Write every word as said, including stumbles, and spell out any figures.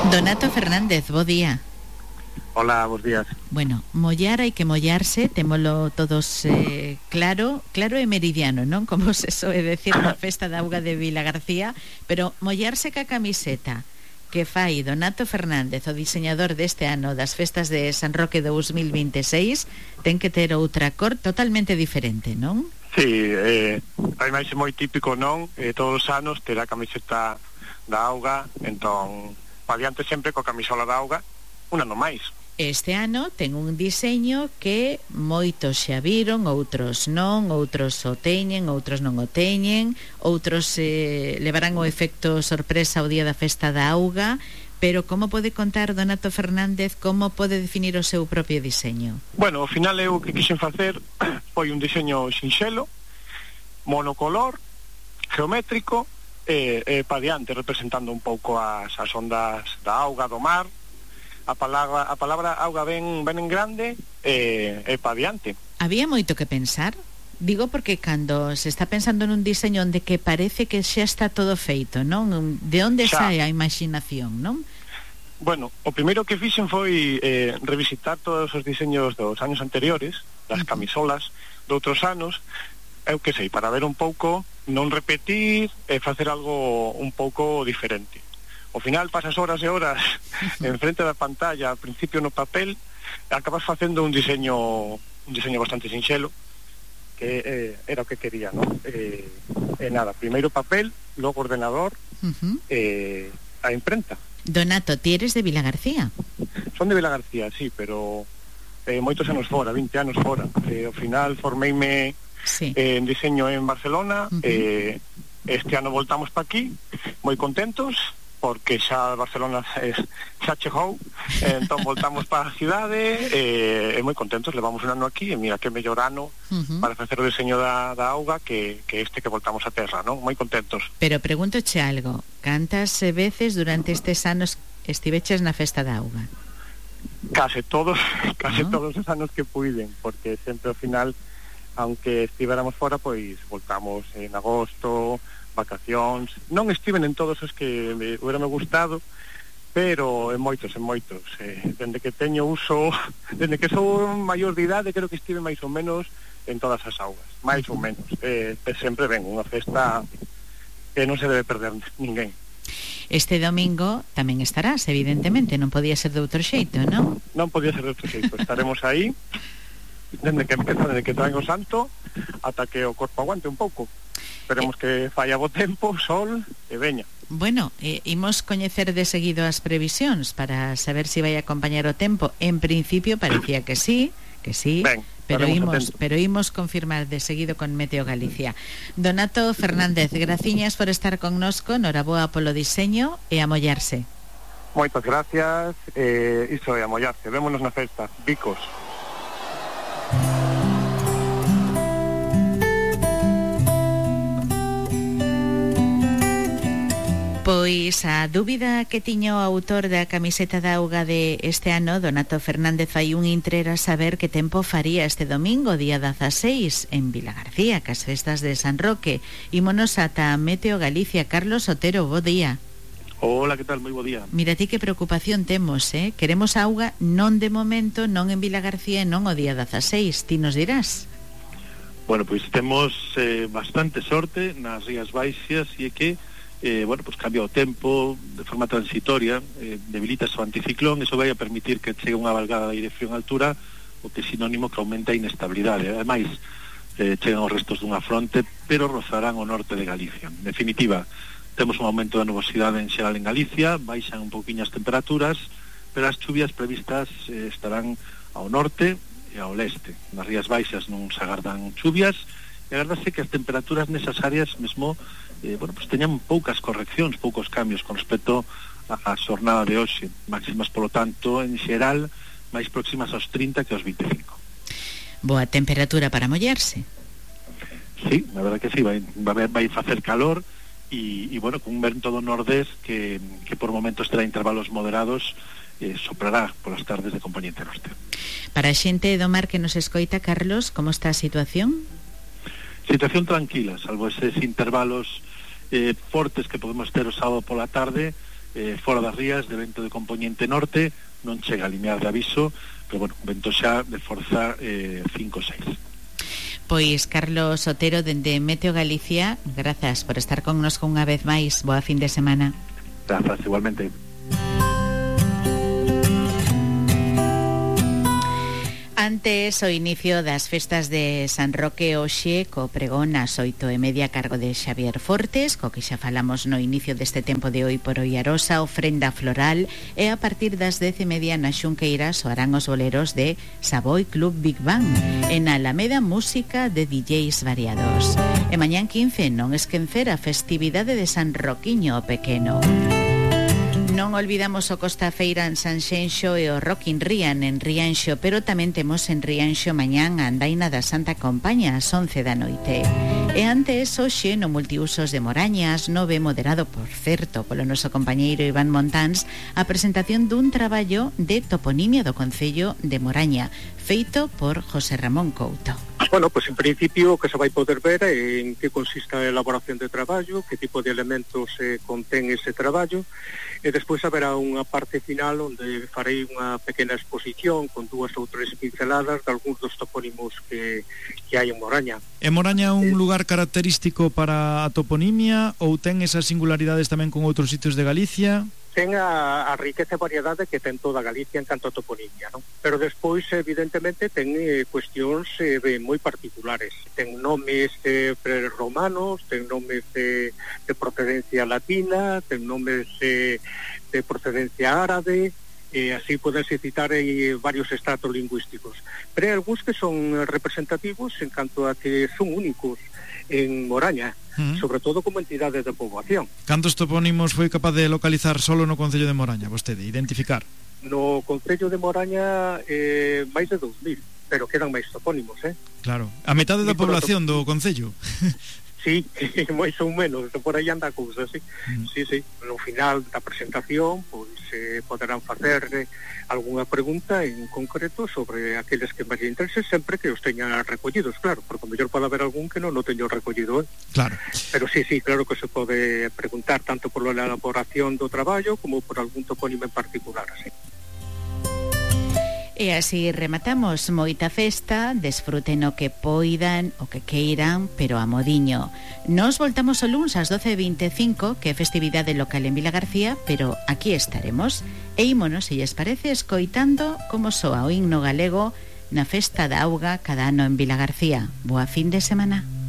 Donato Fernández, bo día. Hola, bos días. Bueno, mollar hai que mollarse, témolo todos eh, claro, claro e meridiano, non? Como se soe decir na festa da auga de Vilagarcía, pero mollarse ca camiseta que fai Donato Fernández, o diseñador deste ano das festas de San Roque dous mil vinte e seis, ten que ter outra cor totalmente diferente, non? Sí, eh, hai máis moi típico, non? Eh, todos os anos ter a camiseta da auga, entón, pa diante sempre coa camisola da auga, un ano máis. Este ano ten un diseño que moitos xa viron, outros non, outros o teñen, outros non o teñen, outros eh, levarán o efecto sorpresa o día da festa da auga, pero como pode contar Donato Fernández, como pode definir o seu propio diseño? Bueno, ao final eu o que quixen facer foi un diseño sinxelo, monocolor, geométrico, e, e pa diante representando un pouco as, as ondas da auga, do mar. A palabra, a palabra auga ben, ben en grande e, e pa diante. Había moito que pensar? Digo porque cando se está pensando nun diseño onde que parece que xa está todo feito, non? De onde xa sae a imaginación, non? Bueno, o primeiro que fixen foi eh, revisitar todos os diseños dos años anteriores, das camisolas de outros anos, eu que sei, para ver un pouco, non repetir e facer algo un pouco diferente. Ao final pasas horas e horas en frente da pantalla, al principio no papel, acabas facendo un diseño un diseño bastante sinxelo, que eh, era o que quería, ¿no? Eh, e nada, primeiro papel, logo ordenador, uh-huh. e a imprenta. Donato, ti eres de Vilagarcía? Son de Vilagarcía, sí, pero eh, moitos anos fora, vinte anos fora. Eh, ao final formeime sí. eh, en diseño en Barcelona, uh-huh. e eh, este ano voltamos pa aquí, moi contentos, porque xa Barcelona eh, xa chegou, eh, entón voltamos para a cidade e eh, moi contentos, levamos un ano aquí e mira que mellor ano uh-huh. para facer o diseño da, da auga que, que este que voltamos a terra, non? Moi contentos. Pero pregúntoche algo, cantas veces durante estes anos estiveches na festa da auga? Case todos, case uh-huh. todos os anos que puiden, porque sempre ao final, aunque estivéramos fora, pois voltamos en agosto, vacacións, non estiven en todos os que me hubiera me gustado, pero en moitos, en moitos eh, dende que teño uso, dende que sou maior de idade, creo que estive máis ou menos en todas as augas, máis ou menos eh, e sempre ven unha festa que non se debe perder ninguén. Este domingo tamén estarás, evidentemente, non podía ser de outro xeito, non? Non podía ser de outro xeito, estaremos aí dende que empeza, dende que traen o santo ata que o corpo aguante un pouco. Esperemos que falla bo tempo, sol e veña. Bueno, eh, imos coñecer de seguido as previsións para saber se si vai acompañar o tempo. En principio parecía que sí, que sí, ben, pero imos, pero imos confirmar de seguido con Meteo Galicia. Donato Fernández, graciñas por estar connosco, noraboa polo diseño e a mollarse. Moitas gracias, eh, iso é a mollarse. Vémonos na festa, bicos. Pois a dúbida que tiña o autor da camiseta da auga de este ano, Donato Fernández, fai un intrer a saber que tempo faría este domingo, día dezaseis, en Vilagarcía, cas festas de San Roque. Ímonos ata Meteo Galicia. Carlos Otero, bo día. Hola, que tal? Moi bo día. Mira ti que preocupación temos, eh? Queremos auga non de momento, non en Vilagarcía e non o día dezaseis. Ti nos dirás? Bueno, pois temos eh, bastante sorte nas Rías Baixas e é que Eh, bueno, pues cambia o tempo de forma transitoria, eh, debilita o anticiclón, eso vai a permitir que chegue unha valgada de aire frío en altura, o que é sinónimo que aumenta a inestabilidade. Ademais, eh, chegan os restos dunha fronte, pero rozarán o norte de Galicia. En definitiva, temos un aumento da nubosidade en xeral en Galicia, baixan un poquinho as temperaturas, pero as chuvias previstas eh, estarán ao norte e ao leste. Nas Rías Baixas non se agardan chuvias, e agardase que as temperaturas nesas áreas mesmo eh, bueno, pues teñan poucas correccións, poucos cambios con respecto á xornada de hoxe, máximas polo tanto en xeral máis próximas aos trinta que aos vinte e cinco. Boa temperatura para mollarse. Sí, a verdade que sí, vai, vai, vai facer calor e, e bueno, con un vento do nordés que, que por momentos terá intervalos moderados, eh, soprará polas tardes de componente norte. Para a xente do mar que nos escoita, Carlos, como está a situación? Situación tranquila, salvo eses intervalos eh, fortes que podemos ter o sábado pola tarde, eh, fora das rías de vento de componente norte, non chega a limiar de aviso, pero bueno, vento xa de forza eh, cinco ou seis. Pois Carlos Otero dende Meteo Galicia, grazas por estar connosco unha vez máis. Boa fin de semana. Grazas, igualmente. Antes o inicio das festas de San Roque hoxe co pregón ás oito e media a cargo de Xavier Fortes, co que xa falamos no inicio deste tempo de Hoy por Hoy Arosa, ofrenda floral, e a partir das dez e media na Xunqueira soarán os boleros de Savoy Club Big Bang, en Alameda música de D Js variados. E mañán quince non esquecer a festividade de San Roquiño o Pequeno. Non olvidamos o Costa Feira en Sanxenxo e o Rock in Rian en Rianxo, pero tamén temos en Rianxo mañán a Andaina da Santa Compaña ás once da noite. E antes, hoxe, no Multiusos de Morañas, nove moderado, por certo, polo noso compañeiro Iván Montáns, a presentación dun traballo de toponimia do Concello de Moraña, feito por José Ramón Couto. Bueno, pues en principio o que se vai poder ver é en que consiste a elaboración de traballo, que tipo de elementos eh, contén ese traballo, e despois haberá unha parte final onde farei unha pequena exposición con dúas ou tres pinceladas de algúns dos topónimos que, que hai en Moraña. É Moraña un lugar característico para a toponimia ou ten esas singularidades tamén con outros sitios de Galicia? Ten a, a riqueza e variedade que ten toda Galicia en canto a toponimia, non? Pero despois, evidentemente, ten eh, cuestións eh, moi particulares. Ten nomes eh, pre-romanos, ten nomes eh, de procedencia latina, ten nomes eh, de procedencia árabe, e así podense citar eh, varios estratos lingüísticos. Pero hai algúns que son representativos en canto a que son únicos en Moraña, uh-huh. sobre todo como entidade de poboación. Cantos topónimos foi capaz de localizar solo no Concello de Moraña, vostede, identificar? No Concello de Moraña eh, máis de dous mil, pero quedan máis topónimos, eh? Claro, a metade da población do Concello. Sí, máis ou menos, por aí anda a cousa, sí. Mm. Sí, sí. No final da presentación, pois eh, poderán facer eh, algunha pregunta en concreto sobre aqueles que máis interesen, sempre que os teñan recollidos, claro, porque mellor pode haber algún que non o teño recollido, eh? Claro. Pero sí, sí, claro que se pode preguntar tanto por la elaboración do traballo como por algún topónimo en particular, así. E así rematamos moita festa, desfruten o que poidan, o que queiran, pero a modiño. Nos voltamos o luns ás doce e veinticinco, que é festividade local en Vilagarcía, pero aquí estaremos. E ímonos, se lles parece, escoitando como soa o himno galego na Festa da Auga cada ano en Vilagarcía. Boa fin de semana.